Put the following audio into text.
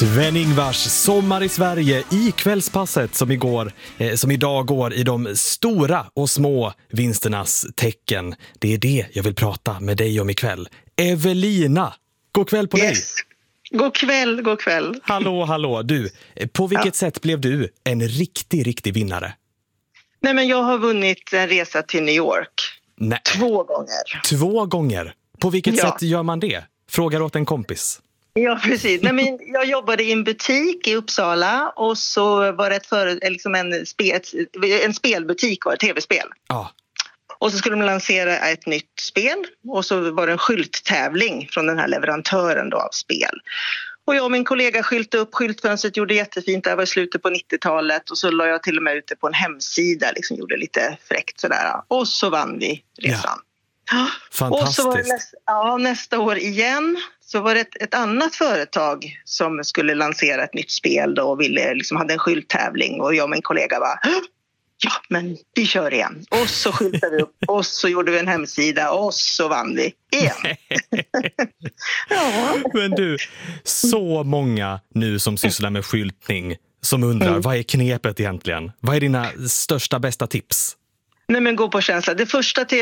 Sven-Ingvars sommar i Sverige i kvällspasset som idag går i de stora och små vinsternas tecken. Det är det jag vill prata med dig om ikväll. Evelina, god kväll på dig. God kväll. Hallå. Du, på vilket sätt blev du en riktig vinnare? Nej, men jag har vunnit en resa till New York. Nej. 2 gånger. 2 gånger? På vilket sätt gör man det? Frågar åt en kompis. Ja, precis. Nej, men jag jobbade i en butik i Uppsala och så var det en spelbutik, var tv-spel. Ja. Och så skulle de lansera ett nytt spel och så var det en skylttävling från den här leverantören då av spel. Och jag och min kollega skyltade upp skyltfönstret, gjorde jättefint, det var i slutet på 90-talet och så la jag till och med ut det på en hemsida, liksom gjorde lite fräckt sådär. Och så vann vi resan. Ja. Fantastiskt. Och så var det nästa år igen så var det ett annat företag som skulle lansera ett nytt spel då och hade en skylttävling och jag och min kollega bara ja, men vi kör igen. Och så skyltade vi upp och så gjorde vi en hemsida och så vann vi igen. Ja. Men du, så många nu som sysslar med skyltning som undrar, vad är knepet egentligen? Vad är dina största, bästa tips? Nej, men gå på känsla. Det första